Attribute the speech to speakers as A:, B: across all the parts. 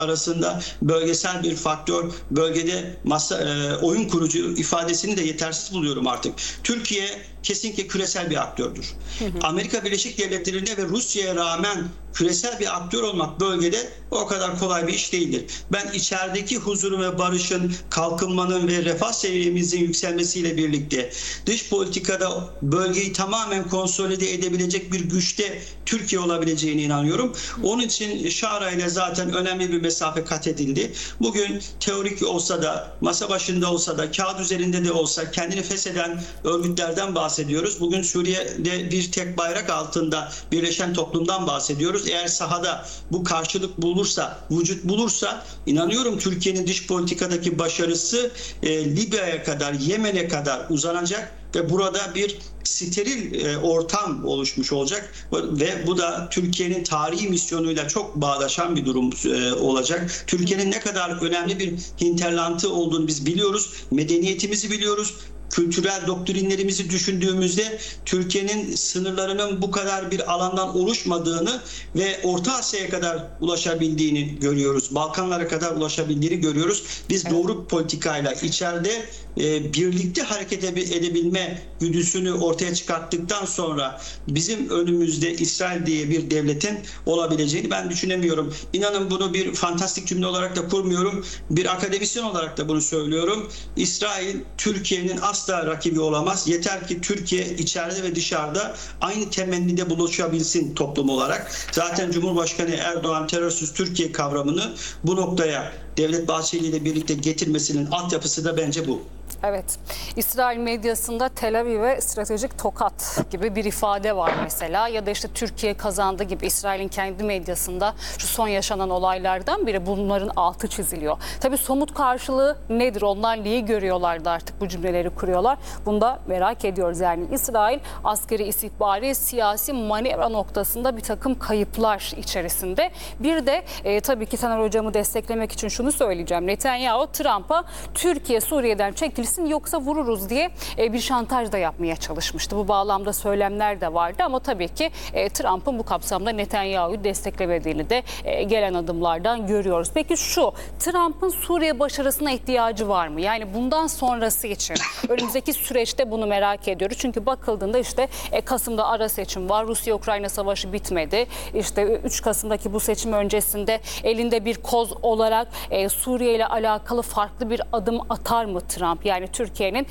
A: arasında bölgesel bir faktör, bölgede oyun kurucu ifadesini de yetersiz buluyorum artık. Türkiye kesinlikle küresel bir aktördür. Amerika Birleşik Devletleri'ne ve Rusya'ya rağmen küresel bir aktör olmak bölgede o kadar kolay bir iş değildir. Ben içerideki huzurun ve barışın, kalkınmanın ve refah seviyemizin yükselmesiyle birlikte dış politikada bölgeyi tamamen konsolide edebilecek bir güçte Türkiye olabileceğine inanıyorum. Onun için Şara ile zaten önemli bir mesafe kat edildi. Bugün teorik olsa da, masa başında olsa da, kağıt üzerinde de olsa kendini fesheden örgütlerden bahsediyoruz. Bugün Suriye'de bir tek bayrak altında birleşen toplumdan bahsediyoruz. Eğer sahada bu karşılık bulursa, vücut bulursa inanıyorum Türkiye'nin dış politikadaki başarısı Libya'ya kadar, Yemen'e kadar uzanacak ve burada bir steril ortam oluşmuş olacak ve bu da Türkiye'nin tarihi misyonuyla çok bağdaşan bir durum olacak. Türkiye'nin ne kadar önemli bir hinterlandı olduğunu biz biliyoruz, medeniyetimizi biliyoruz. Kültürel doktrinlerimizi düşündüğümüzde Türkiye'nin sınırlarının bu kadar bir alandan oluşmadığını ve Orta Asya'ya kadar ulaşabildiğini görüyoruz. Balkanlara kadar ulaşabildiğini görüyoruz. Biz doğru politikayla içeride birlikte hareket edebilme güdüsünü ortaya çıkarttıktan sonra bizim önümüzde İsrail diye bir devletin olabileceğini ben düşünemiyorum. İnanın bunu bir fantastik cümle olarak da kurmuyorum. Bir akademisyen olarak da bunu söylüyorum. İsrail Türkiye'nin asla rakibi olamaz. Yeter ki Türkiye içeride ve dışarıda aynı temennide buluşabilsin toplum olarak. Zaten Cumhurbaşkanı Erdoğan terörsüz Türkiye kavramını bu noktaya Devlet Bahçeli ile birlikte getirmesinin altyapısı da bence bu.
B: Evet, İsrail medyasında Tel Aviv'e stratejik tokat gibi bir ifade var mesela, ya da işte Türkiye kazandı gibi İsrail'in kendi medyasında şu son yaşanan olaylardan biri, bunların altı çiziliyor. Tabii somut karşılığı nedir? Onlar neyi görüyorlardı artık bu cümleleri kuruyorlar? Bunu da merak ediyoruz. Yani İsrail askeri, istihbari, siyasi manevra noktasında bir takım kayıplar içerisinde. Bir de tabii ki Taner Hocam'ı desteklemek için şunu söyleyeceğim. Netanyahu Trump'a Türkiye Suriye'den çekilsin yoksa vururuz diye bir şantaj da yapmaya çalışmıştı. Bu bağlamda söylemler de vardı ama tabii ki Trump'ın bu kapsamda Netanyahu'yu desteklemediğini de gelen adımlardan görüyoruz. Peki şu, Trump'ın Suriye başarısına ihtiyacı var mı? Yani bundan sonrası için önümüzdeki süreçte bunu merak ediyoruz. Çünkü bakıldığında işte Kasım'da ara seçim var. Rusya-Ukrayna savaşı bitmedi. İşte 3 Kasım'daki bu seçim öncesinde elinde bir koz olarak Suriye ile alakalı farklı bir adım atar mı Trump? Yani Türkiye'nin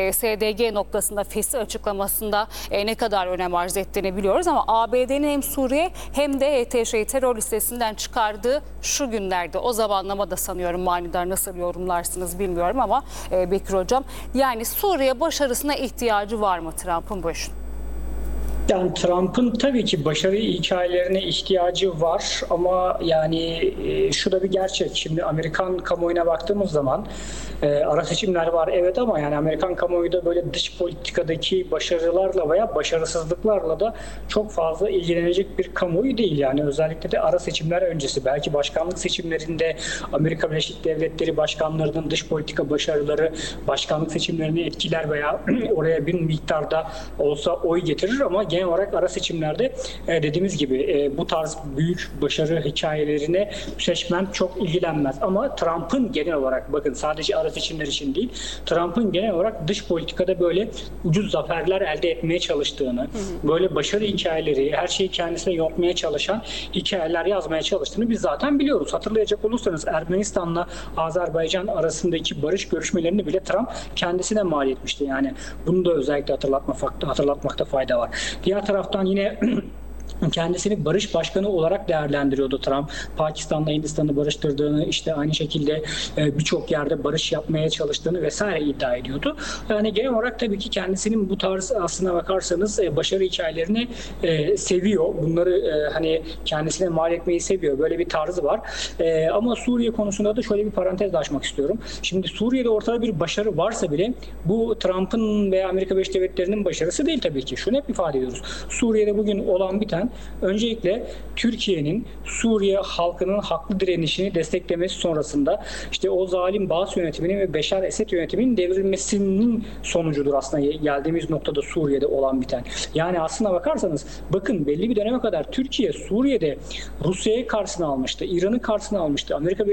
B: SDG noktasında fesih açıklamasında ne kadar önem arz ettiğini biliyoruz ama ABD'nin hem Suriye hem de HTŞ'yi terör listesinden çıkardığı şu günlerde, o zamanlama da sanıyorum manidar, nasıl yorumlarsınız bilmiyorum ama Bekir Hocam, yani Suriye başarısına ihtiyacı var mı Trump'ın bu işin?
C: Yani Trump'ın tabii ki başarı hikayelerine ihtiyacı var ama yani şu da bir gerçek. Şimdi Amerikan kamuoyuna baktığımız zaman ara seçimler var evet ama yani Amerikan kamuoyu da böyle dış politikadaki başarılarla veya başarısızlıklarla da çok fazla ilgilenecek bir kamuoyu değil. Yani özellikle de ara seçimler öncesi, belki başkanlık seçimlerinde Amerika Birleşik Devletleri başkanlarının dış politika başarıları başkanlık seçimlerini etkiler veya oraya bir miktarda olsa oy getirir ama genel olarak ara seçimlerde dediğimiz gibi bu tarz büyük başarı hikayelerine seçmen çok ilgilenmez. Ama Trump'ın genel olarak, bakın sadece ara seçimler için değil, Trump'ın genel olarak dış politikada böyle ucuz zaferler elde etmeye çalıştığını, böyle başarı hikayeleri, her şeyi kendisine yontmaya çalışan hikayeler yazmaya çalıştığını biz zaten biliyoruz. Hatırlayacak olursanız Ermenistan'la Azerbaycan arasındaki barış görüşmelerini bile Trump kendisine mal etmişti. Yani bunu da özellikle hatırlatmakta fayda var. Diğer taraftan yine kendisini barış başkanı olarak değerlendiriyordu Trump. Pakistan'la Hindistan'ı barıştırdığını, işte aynı şekilde birçok yerde barış yapmaya çalıştığını vesaire iddia ediyordu. Yani genel olarak tabii ki kendisinin bu tarz, aslına bakarsanız başarı hikayelerini seviyor. Bunları hani kendisine mal etmeyi seviyor. Böyle bir tarzı var. Ama Suriye konusunda da şöyle bir parantez açmak istiyorum. Şimdi Suriye'de ortada bir başarı varsa bile bu Trump'ın veya Amerika Birleşik Devletleri'nin başarısı değil tabii ki. Şunu hep ifade ediyoruz. Suriye'de bugün olan bir tane biten öncelikle Türkiye'nin Suriye halkının haklı direnişini desteklemesi sonrasında işte o zalim Baas yönetiminin ve Beşar Esed yönetiminin devrilmesinin sonucudur aslında geldiğimiz noktada Suriye'de olan biten. Yani aslına bakarsanız bakın belli bir döneme kadar Türkiye Suriye'de Rusya'yı karşısına almıştı, İran'ı karşısına almıştı, Amerika